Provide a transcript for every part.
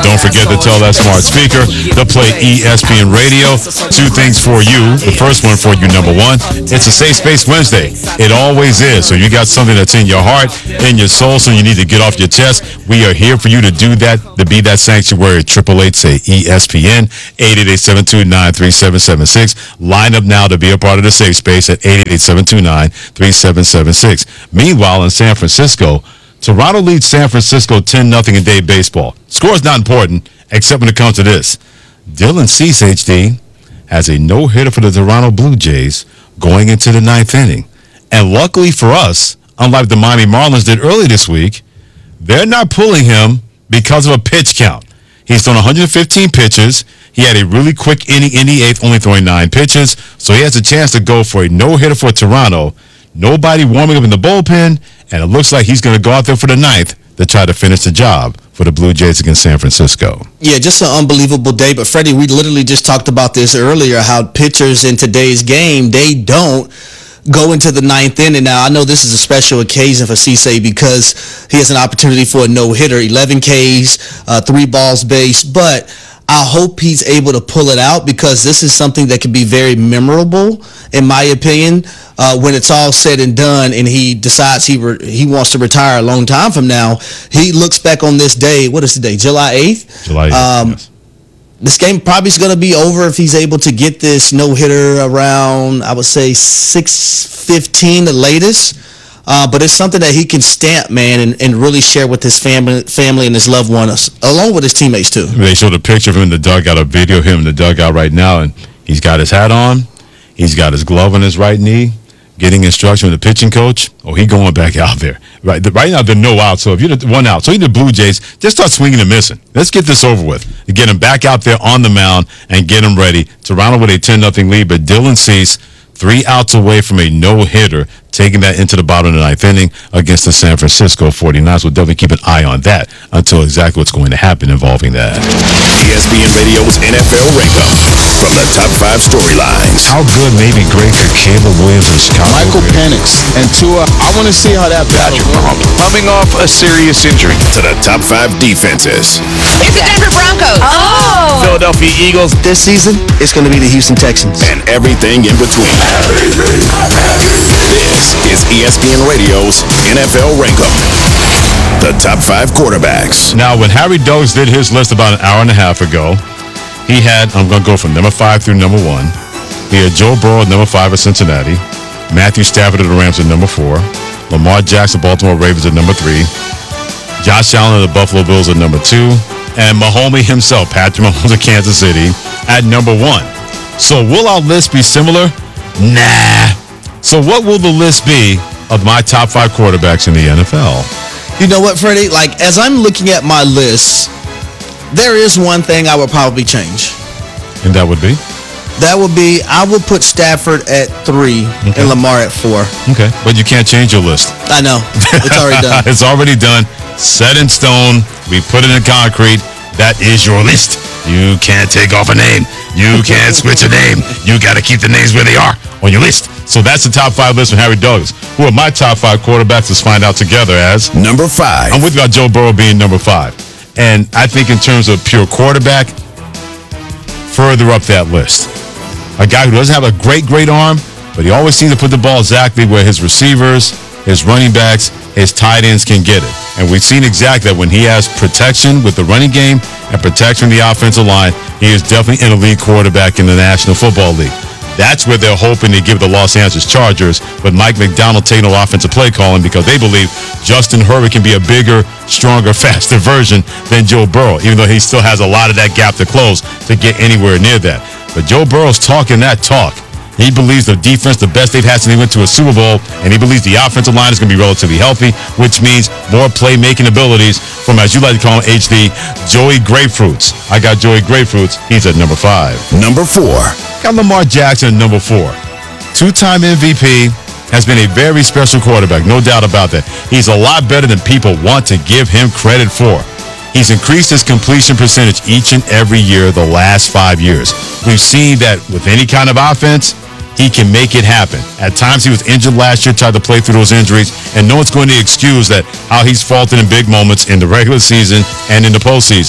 don't forget to tell that smart speaker to play ESPN Radio. Two things for you. The first one for you, number one, it's a Safe Space Wednesday. It always is. So you got something that's in your heart, in your soul, so you need to get off your chest. We are here for you to do that, to be that sanctuary. 888-SAY-ESPN, 888-729-3776. Line up now to be a part of the Safe Space at 888-729-3776. Meanwhile, in San Francisco, Toronto leads San Francisco 10-0 in day baseball. Score is not important, except when it comes to this. Dylan Cease, HD, has a no-hitter for the Toronto Blue Jays going into the ninth inning. And luckily for us, unlike the Miami Marlins did early this week, they're not pulling him because of a pitch count. He's thrown 115 pitches. He had a really quick inning in the eighth, only throwing 9 pitches. So he has a chance to go for a no-hitter for Toronto. Nobody warming up in the bullpen, and it looks like he's going to go out there for the ninth to try to finish the job for the Blue Jays against San Francisco. Yeah, just an unbelievable day. But, Freddie, we literally just talked about this earlier, how pitchers in today's game, they don't go into the ninth inning. Now, I know this is a special occasion for Cisse because he has an opportunity for a no-hitter, 11 Ks, 3 balls base, but I hope he's able to pull it out because this is something that can be very memorable, in my opinion, when it's all said and done and he decides he wants to retire a long time from now. He looks back on this day. What is today? July 8th? July 8th, yes. This game probably is going to be over if he's able to get this no-hitter around, I would say, 6:15 the latest. But it's something that he can stamp, man, and really share with his family and his loved ones, along with his teammates, too. They showed a picture of him in the dugout, a video of him in the dugout right now, and he's got his hat on. He's got his glove on his right knee, getting instruction from the pitching coach. Oh, he going back out there. Right now, they're no out, so if you're the one out, so you the Blue Jays, just start swinging and missing. Let's get this over with. Get him back out there on the mound and get him ready. Toronto with a 10-0 lead, but Dylan Cease, 3 outs away from a no-hitter, taking that into the bottom of the ninth inning against the San Francisco 49ers. We'll definitely keep an eye on that until exactly what's going to happen involving that. ESPN Radio's NFL Rankup from the top 5 storylines. How good maybe great for Caleb Williams in Chicago? Michael Penix and Tua. I want to see how that Patrick Mahomes coming off a serious injury. To the top 5 defenses. It's the Denver Broncos. Oh! Philadelphia Eagles. This season, it's going to be the Houston Texans. And everything in between. This is ESPN Radio's NFL Rankup. The top 5 quarterbacks. Now, when Harry Douglas did his list about an hour and a half ago, he had, I'm going to go from number 5 through number 1. He had Joe Burrow at number 5 at Cincinnati, Matthew Stafford of the Rams at number 4, Lamar Jackson, Baltimore Ravens at number 3, Josh Allen of the Buffalo Bills at number 2, and Mahomes himself, Patrick Mahomes of Kansas City, at number 1. So will our list be similar? Nah. So what will the list be of my top 5 quarterbacks in the NFL? You know what, Freddie? Like, as I'm looking at my list, there is one thing I would probably change. And that would be? That would be, I would put Stafford at 3 and Lamar at 4. Okay, but you can't change your list. I know. It's already done. It's already done. Set in stone. We put it in concrete. That is your list. You can't take off a name. You can't switch a name. You got to keep the names where they are on your list. So that's the top 5 list from Harry Douglas. Who are my top 5 quarterbacks? Let's find out together as number 5. I'm with you about Joe Burrow being number 5. And I think in terms of pure quarterback, further up that list. A guy who doesn't have a great arm, but he always seems to put the ball exactly where his receivers, his running backs, his tight ends can get it. And we've seen exactly that when he has protection with the running game and protection in the offensive line, he is definitely an elite quarterback in the National Football League. That's where they're hoping to give the Los Angeles Chargers, but Mike McDonald taking no offensive play calling because they believe Justin Herbert can be a bigger, stronger, faster version than Joe Burrow, even though he still has a lot of that gap to close to get anywhere near that. But Joe Burrow's talking that talk. He believes the defense, the best they've had since they went to a Super Bowl, and he believes the offensive line is going to be relatively healthy, which means more playmaking abilities from, as you like to call him, HD, Joey Grapefruits. I got Joey Grapefruits. He's at number 5. Number 4. Got Lamar Jackson at number 4. 2-time MVP, has been a very special quarterback, no doubt about that. He's a lot better than people want to give him credit for. He's increased his completion percentage each and every year the last 5 years. We've seen that with any kind of offense, he can make it happen. At times he was injured last year, tried to play through those injuries, and no one's going to excuse that how he's faltered in big moments in the regular season and in the postseason.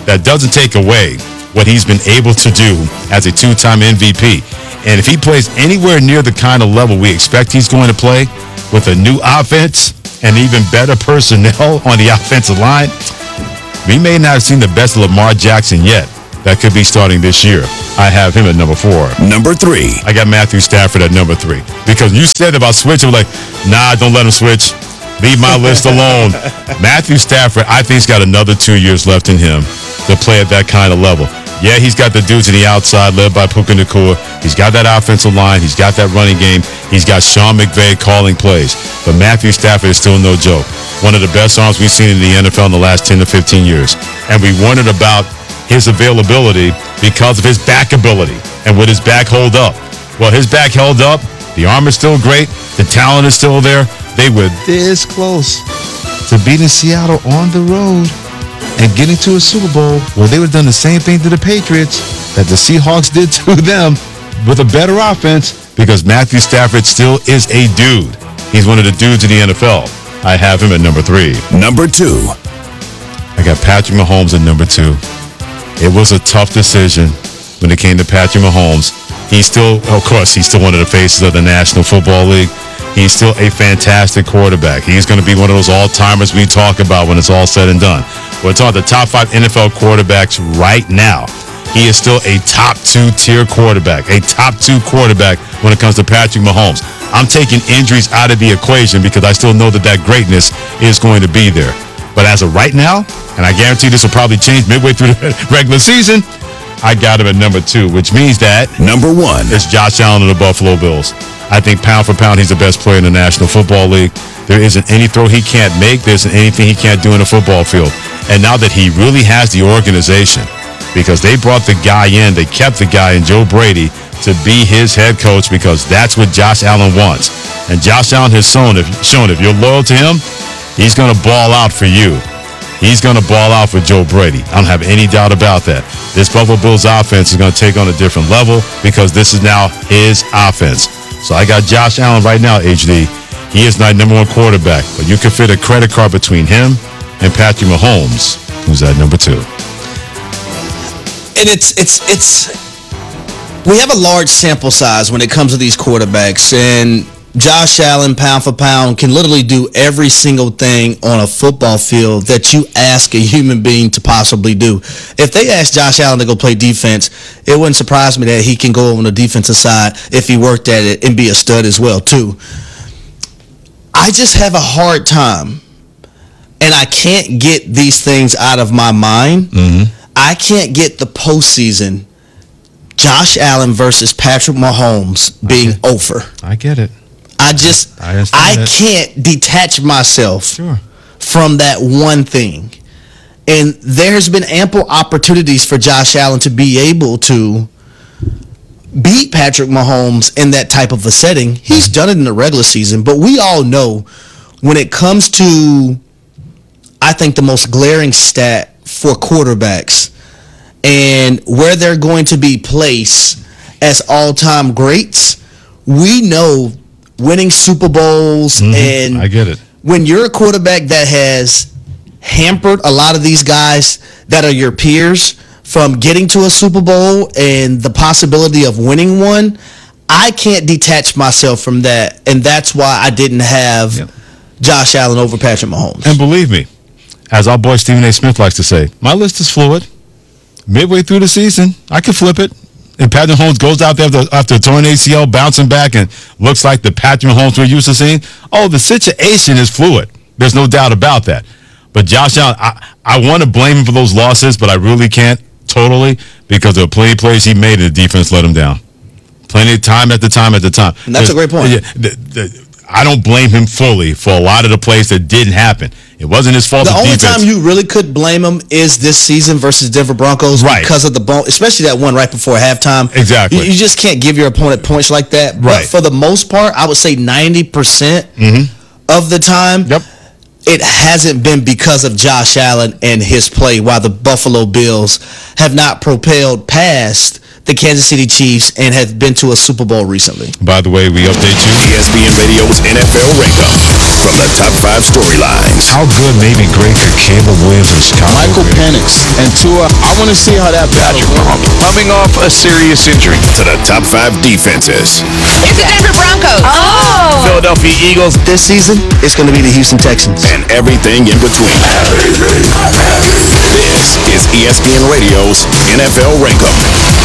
that doesn't take away what he's been able to do as a two-time MVP. And if he plays anywhere near the kind of level we expect he's going to play with a new offense and even better personnel on the offensive line, we may not have seen the best of Lamar Jackson yet. That could be starting this year. I have him at number 4. Number 3. I got Matthew Stafford at number 3. Because you said about switching, like, nah, don't let him switch. Leave my list alone. Matthew Stafford, I think he's got another 2 years left in him to play at that kind of level. Yeah, he's got the dudes to the outside led by Puka Nacua. He's got that offensive line. He's got that running game. He's got Sean McVay calling plays. But Matthew Stafford is still no joke. One of the best arms we've seen in the NFL in the last 10 to 15 years. And we wondered about his availability because of his back ability and would his back hold up. Well, his back held up. The arm is still great. The talent is still there. They were this close to beating Seattle on the road and getting to a Super Bowl where they would have done the same thing to the Patriots that the Seahawks did to them with a better offense, because Matthew Stafford still is a dude. He's one of the dudes in the NFL. I have him at number 3. Number 2. I got Patrick Mahomes at number 2. It was a tough decision when it came to Patrick Mahomes. He's still, of course, he's still one of the faces of the National Football League. He's still a fantastic quarterback. He's going to be one of those all-timers we talk about when it's all said and done. We're talking the top 5 NFL quarterbacks right now. He is still a top 2 tier quarterback, a top 2 quarterback when it comes to Patrick Mahomes. I'm taking injuries out of the equation because I still know that greatness is going to be there. But as of right now, and I guarantee this will probably change midway through the regular season, I got him at number 2, which means that number 1 is Josh Allen of the Buffalo Bills. I think pound for pound, he's the best player in the National Football League. There isn't any throw he can't make. There isn't anything he can't do in a football field. And now that he really has the organization, because they brought the guy in, they kept the guy in Joe Brady to be his head coach, because that's what Josh Allen wants. And Josh Allen has shown if you're loyal to him, he's going to ball out for you. He's going to ball out for Joe Brady. I don't have any doubt about that. This Buffalo Bills offense is going to take on a different level because this is now his offense. So I got Josh Allen right now, HD. He is my number 1 quarterback, but you can fit a credit card between him and Patrick Mahomes, who's at number 2. And it's we have a large sample size when it comes to these quarterbacks, and Josh Allen, pound for pound, can literally do every single thing on a football field that you ask a human being to possibly do. If they ask Josh Allen to go play defense, it wouldn't surprise me that he can go on the defensive side if he worked at it and be a stud as well, too. I just have a hard time, and I can't get these things out of my mind. I can't get the postseason, Josh Allen versus Patrick Mahomes being over. I get it. I can't detach myself from that one thing. And there's been ample opportunities for Josh Allen to be able to beat Patrick Mahomes in that type of a setting. He's done it in the regular season, but we all know when it comes to, I think, the most glaring stat for quarterbacks and where they're going to be placed as all-time greats, we know winning Super Bowls, and I get it. When you're a quarterback that has hampered a lot of these guys that are your peers from getting to a Super Bowl and the possibility of winning one, I can't detach myself from that, and that's why I didn't have Josh Allen over Patrick Mahomes. And believe me, as our boy Stephen A. Smith likes to say, my list is fluid. Midway through the season, I can flip it. And Patrick Mahomes goes out there after a torn ACL, bouncing back, and looks like the Patrick Mahomes we're used to seeing. Oh, the situation is fluid. There's no doubt about that. But Josh Allen, I want to blame him for those losses, but I really can't totally, because there were plenty of plays he made and the defense let him down. Plenty of time at the time. And that's a great point. I don't blame him fully for a lot of the plays that didn't happen. It wasn't his fault. The only time you really could blame him is this season versus Denver Broncos, right? Because of the bone, especially that one right before halftime. Exactly. You just can't give your opponent points like that. Right. But for the most part, I would say 90% of the time, it hasn't been because of Josh Allen and his play, while the Buffalo Bills have not propelled past the Kansas City Chiefs and have been to a Super Bowl recently. By the way, we update you. ESPN Radio's NFL Rankup from the top 5 storylines. How good, maybe great, could Caleb Williams and Chicago Michael be? Penix and Tua. I want to see how that battle goes. Coming off a serious injury to the top 5 defenses. It's the Denver Broncos. Oh. Philadelphia Eagles This season, it's going to be the Houston Texans. and everything in between. This is ESPN Radio's NFL Rankup.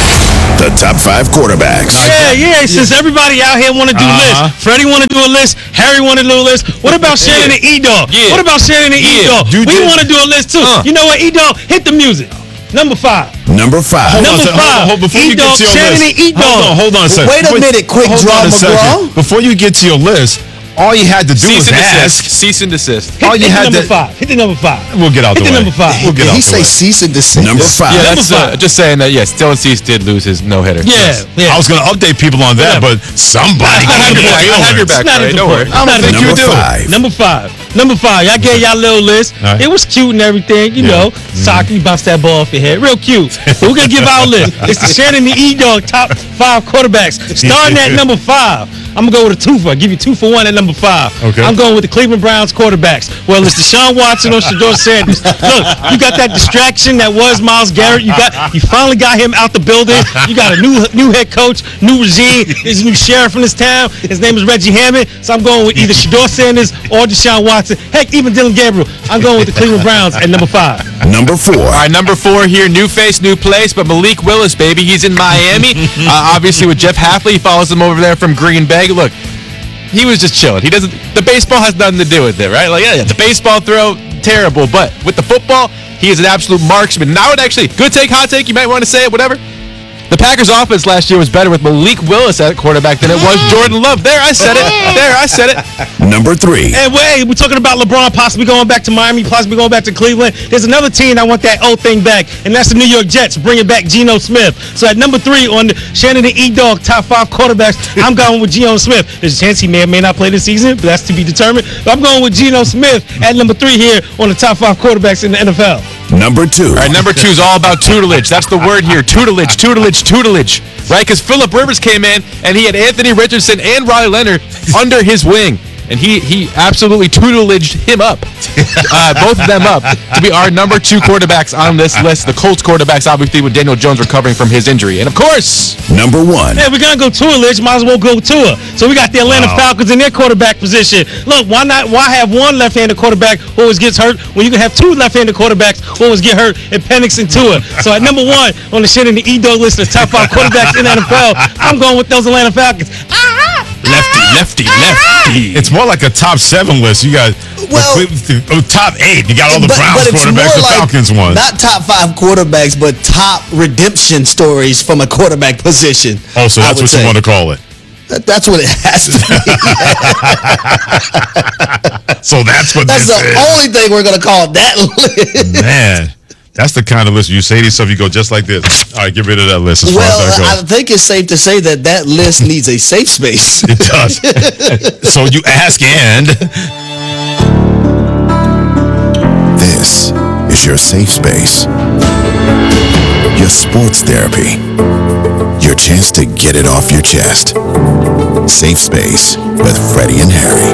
The top 5 quarterbacks. Yeah. Since everybody out here want to do lists, Freddie want to do a list, Harry want to do a list. What about Shannon and E-Dog? Yeah. What about Shannon and E-Dog? you We did. want to do a list too. You know what, E-Dog? Hit the music. Number 5. Number 5. Number 5. Before you get E-Dog, to your Shannon list. and E-Dog. Hold on a second. Wait a minute, quick Hold draw, on a second. McGraw. Before you get to your list, all you had to do was ask. Cease and desist. Hit, all you hit had the to- number 5. Hit the number 5. We'll get out Hit the the way. number 5. We'll get Did out he the say way. cease and desist? Number 5. Yeah, Number that's 5. just saying that. Yes, Dylan Cease did lose his no hitter. Yeah. I was going to update people on that, but somebody I have gave your me back. I have your feelings. back. Not Right? even Don't worry. important. Not even Number important. 5. Number 5. Number 5. Y'all gave y'all little list. All right. It was cute and everything, you know. Soccer, you bounce that ball off your head. Real cute. But we're going to give our list. It's the Shannon and E-Dog top 5 quarterbacks. Starting at number 5. I'm going to go with a twofer. I'll give you 2 for 1 at number 5. Okay. I'm going with the Cleveland Browns quarterbacks. Well, it's Deshaun Watson or Shedeur Sanders. Look, you got that distraction that was Myles Garrett. You finally got him out the building. You got a new head coach, new regime. There's a new sheriff in this town. His name is Reggie Hammond. So I'm going with either Shedeur Sanders or Deshaun Watson. Heck, even Dylan Gabriel. I'm going with the Cleveland Browns at number 5. Number 4. All right, number 4 here, new face, new place, but Malik Willis, baby, he's in Miami. Obviously with Jeff Hafley, he follows him over there from Green Bay. Look, he was just chilling. The baseball has nothing to do with it, right? Like, yeah, the baseball throw, terrible, but with the football, he is an absolute marksman. And I would actually, good take, hot take, you might want to say it, whatever. The Packers' offense last year was better with Malik Willis at quarterback than it was Jordan Love. There, I said it. Number 3. And we're talking about LeBron possibly going back to Miami, possibly going back to Cleveland. There's another team I want that old thing back, and that's the New York Jets, bringing back Geno Smith. So at number 3 on the Shannon and E-Dog top 5 quarterbacks, I'm going with Geno Smith. There's a chance he may or may not play this season, but that's to be determined. But I'm going with Geno Smith at number 3 here on the top 5 quarterbacks in the NFL. Number 2. All right, number 2 is all about tutelage. That's the word here, tutelage. Right? Because Phillip Rivers came in, and he had Anthony Richardson and Riley Leonard under his wing. And he absolutely tutelaged him up, both of them up, to be our number 2 quarterbacks on this list. The Colts quarterbacks, obviously, with Daniel Jones recovering from his injury. And, of course, Number 1. Hey, we're going to go tutelage, might as well go Tua. So we got the Atlanta Falcons in their quarterback position. Look, why have one left-handed quarterback who always gets hurt when you can have 2 left-handed quarterbacks who always get hurt in Penix and Tua? So at number 1 on the Shannon and E-Dog list of top 5 quarterbacks in the NFL, I'm going with those Atlanta Falcons. lefty. It's more like a top 7 list. You got top 8. You got all the Browns it's quarterbacks, the more like Falcons ones. Not top 5 quarterbacks, but top redemption stories from a quarterback position. Oh, so that's what you want to call it. That's what it has to be. So that's what That's this the is. only thing we're going to call that list. Man, that's the kind of list you say to yourself, you go just like this. All right, get rid of that list as far as Well, I that goes. think it's safe to say that list needs a safe space. It does. So you ask, and This is your safe space. Your sports therapy. Your chance to get it off your chest. Safe Space with Freddie and Harry.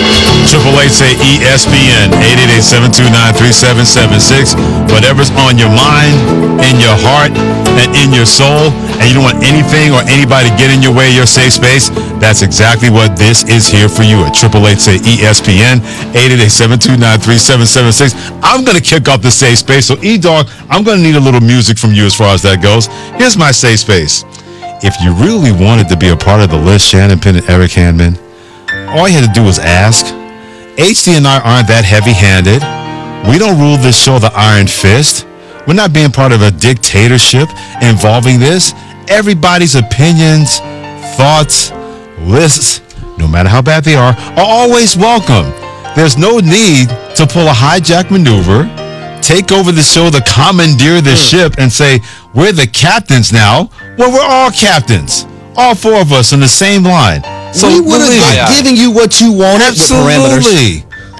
888-ESPN, 888-729-3776. Whatever's on your mind, in your heart, and in your soul, and you don't want anything or anybody to get in your way of your safe space, that's exactly what this is here for you at 888-ESPN, 888-729-3776. I'm going to kick off the safe space. So, E-Dog, I'm going to need a little music from you as far as that goes. Here's my safe space. If you really wanted to be a part of the list, Shannon Penn and Eric Handman, all you had to do was ask. HD and I aren't that heavy-handed. We don't rule this show the iron fist. We're not being part of a dictatorship involving this. Everybody's opinions, thoughts, lists, no matter how bad they are always welcome. There's no need to pull a hijack maneuver, take over the show, the commandeer the ship, and say, we're the captains now. Well, we're all captains. All 4 of us on the same line. So we would have believe- given you what you wanted. Absolutely.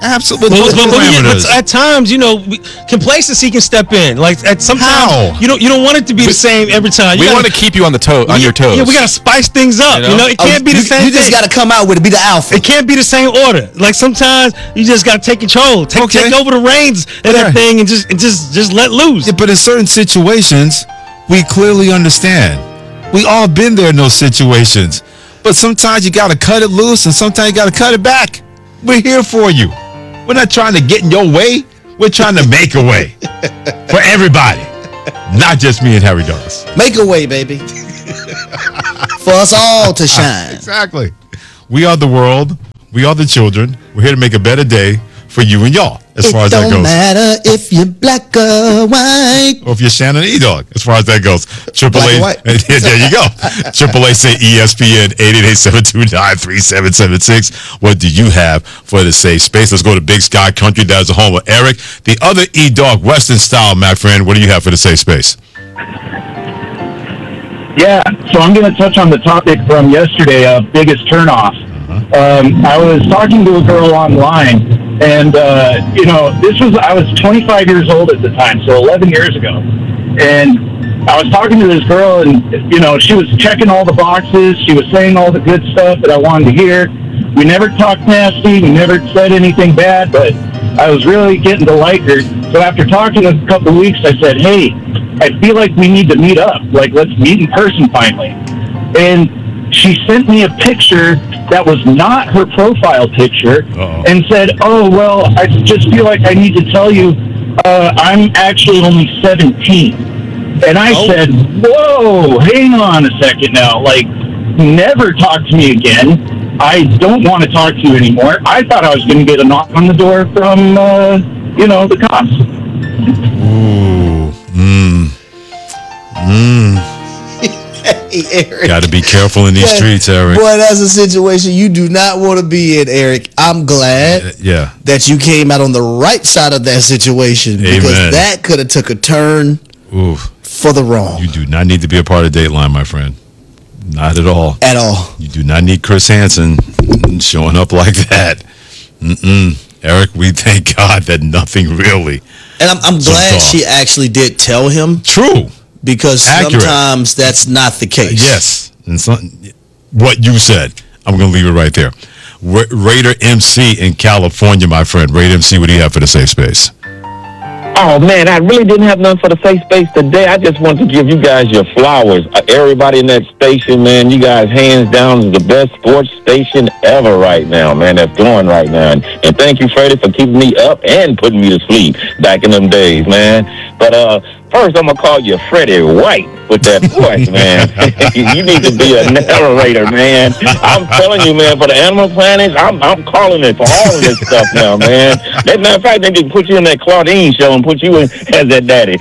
Absolutely. But at times, complacency can step in. Like at sometimes you don't want it to be the same every time. We want to keep you on your toes. Yeah, we got to spice things up. It can't be the same. You just got to come out with it. Be the alpha. It can't be the same order. Like sometimes you just got to take control, take over the reins of that thing, and just let loose. Yeah, but in certain situations, we clearly understand. We all been there in those situations. But sometimes you got to cut it loose, and sometimes you got to cut it back. We're here for you. We're not trying to get in your way. We're trying to make a way for everybody, not just me and Harry Douglas. Make a way, baby, for us all to shine. Exactly. We are the world. We are the children. We're here to make a better day for you and y'all, as far as that goes. It don't matter if you're black or white. Or if you're Shannon E-Dog, as far as that goes. AAA, there you go. AAA say ESPN 888-729-3776. What do you have for the safe space? Let's go to Big Sky Country. That is the home of Eric. The other E-Dog, Western style, my friend. What do you have for the safe space? Yeah, so I'm going to touch on the topic from yesterday of biggest turnoff. I was talking to a girl online, and I was 25 years old at the time, so 11 years ago. And I was talking to this girl, and she was checking all the boxes. She was saying all the good stuff that I wanted to hear. We never talked nasty. We never said anything bad, but I was really getting to like her. So after talking a couple of weeks, I said, "Hey, I feel like we need to meet up. Like, let's meet in person finally." And she sent me a picture that was not her profile picture and said, "Oh, well, I just feel like I need to tell you I'm actually only 17. And I said, "Whoa, hang on a second now. Like, never talk to me again. I don't want to talk to you anymore." I thought I was going to get a knock on the door from, the cops. Hey, Eric. Got to be careful in these streets, Eric. Boy, that's a situation you do not want to be in, Eric. I'm glad that you came out on the right side of that situation because that could have took a turn for the wrong. You do not need to be a part of Dateline, my friend. Not at all. At all. You do not need Chris Hansen showing up like that. Eric, we thank God that nothing really. And I'm glad she actually did tell him. True. Because sometimes that's not the case. Yes. And what you said, I'm going to leave it right there. Raider MC in California, my friend. Raider MC, what do you have for the safe space? Oh, man, I really didn't have none for the safe space today. I just want to give you guys your flowers. Everybody in that station, man, you guys hands down is the best sports station ever right now, man, that's going right now. And thank you, Freddie, for keeping me up and putting me to sleep back in them days, man. But first, I'm going to call you Freddie White with that voice, man. You need to be a narrator, man. I'm telling you, man, for the Animal Planet, I'm calling it for all of this stuff now, man. As a matter of fact, they can put you in that Claudine show and put you in as that daddy.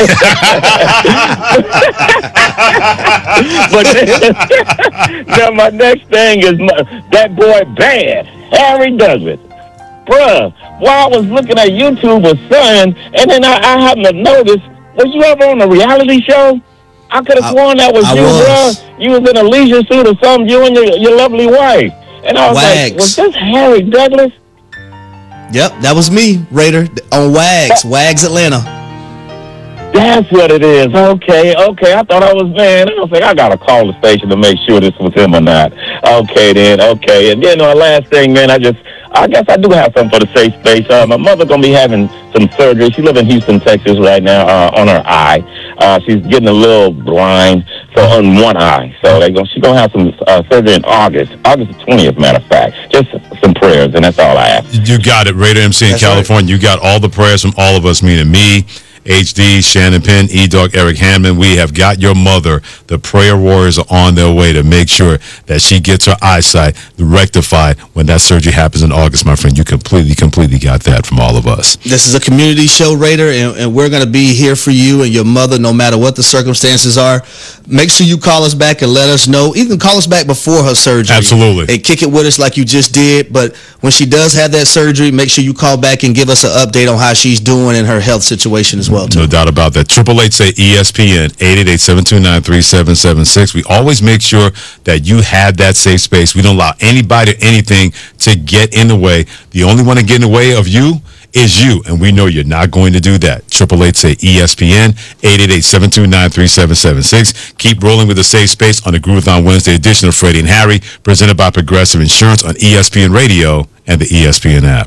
But now my next thing is that boy Bad, Harry Douglas. Bruh, while I was looking at YouTube or something, and then I happened to notice, was you ever on a reality show? I could have sworn that was you, bruh. You was in a leisure suit or something, you and your lovely wife. And I was like, was this Harry Douglas? Yep, that was me, Raider, on Wags Atlanta. That's what it is. Okay. I thought I was, man. I was like, I got to call the station to make sure this was him or not. Okay, then. Okay. And then the last thing, man, I guess I do have something for the safe space. My mother going to be having some surgery. She lives in Houston, Texas right now on her eye. She's getting a little blind on one eye. So she's going to have some surgery in August the 20th, matter of fact. Just some prayers, and that's all I ask. You got it, Raider MC in California. Right. You got all the prayers from all of us, meaning me, HD, Shannon Penn, E-Dog, Eric Hammond. We have got your mother. The prayer warriors are on their way to make sure that she gets her eyesight rectified when that surgery happens in August, my friend. You completely got that from all of us. This is a community show, Raider, and we're going to be here for you and your mother no matter what the circumstances are. Make sure you call us back and let us know. Even call us back before her surgery. Absolutely. And kick it with us like you just did. But when she does have that surgery, make sure you call back and give us an update on how she's doing and her health situation as well. well, too. No doubt about that. 888-say-ESPN, 888-729-3776. We always make sure that you have that safe space. We don't allow anybody or anything to get in the way. The only one to get in the way of you is you, and we know you're not going to do that. 888-say-ESPN, 888-729-3776. Keep rolling with the safe space on the Groovathon Wednesday edition of Freddie and Harry, presented by Progressive Insurance on ESPN Radio and the ESPN app.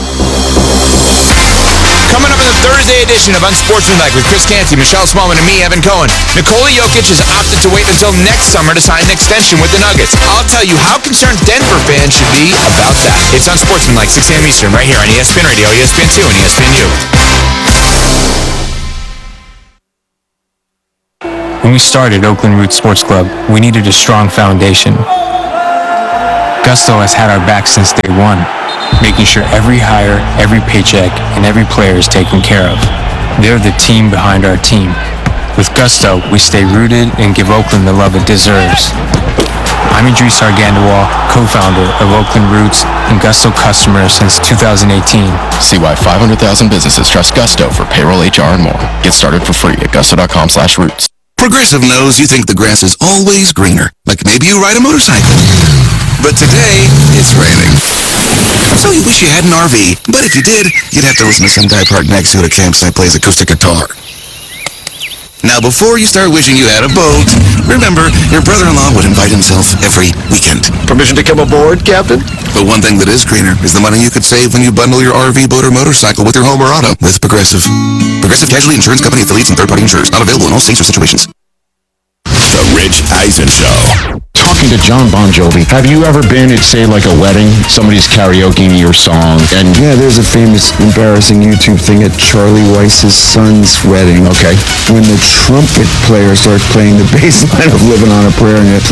Coming up in the Thursday edition of Unsportsmanlike with Chris Canty, Michelle Smallman, and me, Evan Cohen, Nikola Jokic has opted to wait until next summer to sign an extension with the Nuggets. I'll tell you how concerned Denver fans should be about that. It's Unsportsmanlike, 6 a.m. Eastern, right here on ESPN Radio, ESPN2, and ESPNU. When we started Oakland Roots Sports Club, we needed a strong foundation. Gusto has had our back since day one, making sure every hire, every paycheck, and every player is taken care of. They're the team behind our team. With Gusto, we stay rooted and give Oakland the love it deserves. I'm Idris Argandawal, co-founder of Oakland Roots and Gusto customer since 2018. See why 500,000 businesses trust Gusto for payroll, HR, and more. Get started for free at gusto.com/roots. Progressive knows you think the grass is always greener, like maybe you ride a motorcycle. But today, it's raining. So you wish you had an RV, but if you did, you'd have to listen to some guy parked next to you at a campsite plays acoustic guitar. Now, before you start wishing you had a boat, remember, your brother-in-law would invite himself every weekend. Permission to come aboard, Captain? But one thing that is greener is the money you could save when you bundle your RV, boat, or motorcycle with your home or auto with Progressive. Progressive Casualty Insurance Company affiliates and third-party insurers. Not available in all states or situations. The Rich Eisen Show. Talking to John Bon Jovi, have you ever been at, say, like a wedding? Somebody's karaokeing your song, and yeah, there's a famous, embarrassing YouTube thing at Charlie Weiss's son's wedding. Okay. When the trumpet player starts playing the bass line of "Living on a Prayer," and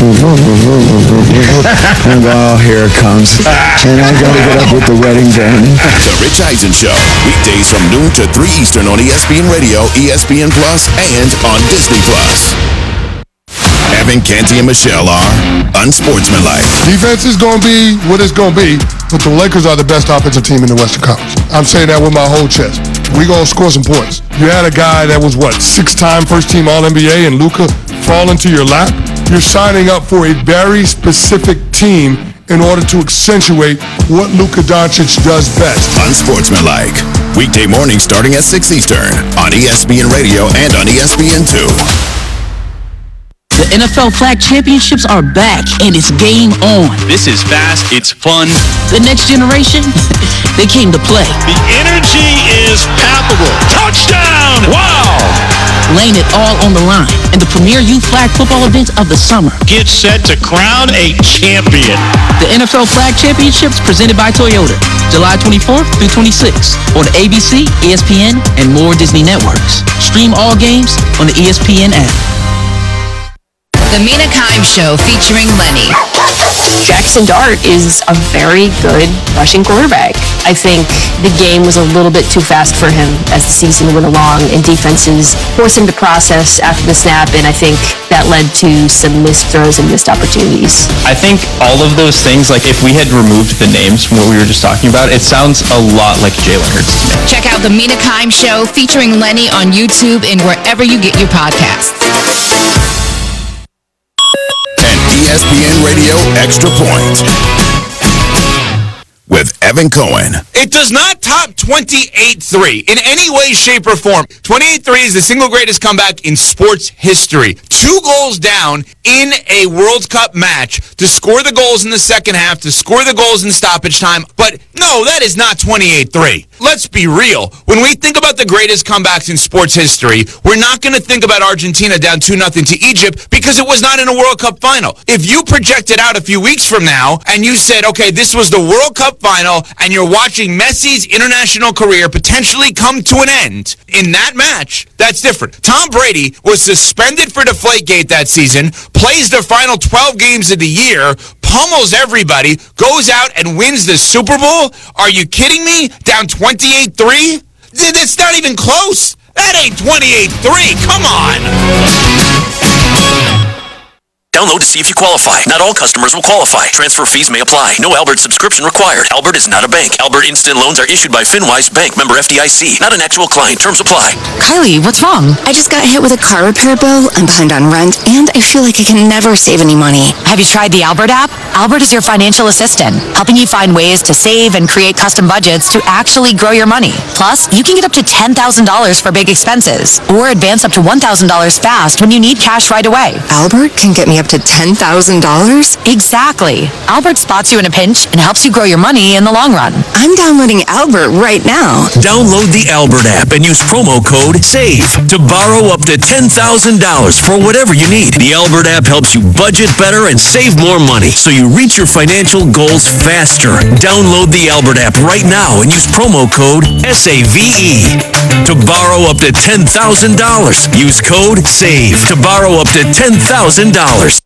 and oh, here it comes, and I gotta get up with the wedding band. The Rich Eisen Show, weekdays from noon to 3 Eastern on ESPN Radio, ESPN Plus, and on Disney Plus. Evan, Canty, and Michelle are unsportsmanlike. Defense is going to be what it's going to be, but the Lakers are the best offensive team in the Western Conference. I'm saying that with my whole chest. We're going to score some points. You had a guy that was, 6-time first-team All-NBA, and Luka fall into your lap? You're signing up for a very specific team in order to accentuate what Luka Doncic does best. Unsportsmanlike. Weekday mornings starting at 6 Eastern on ESPN Radio and on ESPN2. The NFL Flag Championships are back, and it's game on. This is fast, it's fun. The next generation, they came to play. The energy is palpable. Touchdown! Wow! Laying it all on the line in the premier youth flag football event of the summer. Get set to crown a champion. The NFL Flag Championships presented by Toyota, July 24th through 26th on ABC, ESPN, and more Disney networks. Stream all games on the ESPN app. The Mina Kimes Show featuring Lenny. Jackson Dart is a very good rushing quarterback. I think the game was a little bit too fast for him as the season went along, and defenses forced him to process after the snap, and I think that led to some missed throws and missed opportunities. I think all of those things, like if we had removed the names from what we were just talking about, it sounds a lot like Jalen Hurts to me. Check out The Mina Kimes Show featuring Lenny on YouTube and wherever you get your podcasts. ESPN Radio Extra Point with Evan Cohen. It does not top 28-3 in any way, shape, or form. 28-3 is the single greatest comeback in sports history. 2 goals down in a World Cup match to score the goals in the second half, to score the goals in stoppage time. But no, that is not 28-3. Let's be real. When we think about the greatest comebacks in sports history, we're not going to think about Argentina down 2-0 to Egypt because it was not in a World Cup final. If you projected out a few weeks from now and you said, okay, this was the World Cup final and you're watching Messi's international career potentially come to an end in that match, that's different. Tom Brady was suspended for Deflategate that season, plays the final 12 games of the year, pummels everybody, goes out and wins the Super Bowl? Are you kidding me? Down 28-3? That's not even close. That ain't 28-3. Come on. Download to see if you qualify. Not all customers will qualify. Transfer fees may apply. No Albert subscription required. Albert is not a bank. Albert Instant Loans are issued by FinWise Bank, member FDIC. Not an actual client. Terms apply. Kylie, what's wrong? I just got hit with a car repair bill. I'm behind on rent, and I feel like I can never save any money. Have you tried the Albert app? Albert is your financial assistant, helping you find ways to save and create custom budgets to actually grow your money. Plus, you can get up to $10,000 for big expenses, or advance up to $1,000 fast when you need cash right away. Albert can get me up to $10,000? Exactly. Albert spots you in a pinch and helps you grow your money in the long run. I'm downloading Albert right now. Download the Albert app and use promo code SAVE to borrow up to $10,000 for whatever you need. The Albert app helps you budget better and save more money, so you reach your financial goals faster. Download the Albert app right now and use promo code SAVE to borrow up to $10,000. Use code SAVE to borrow up to $10,000.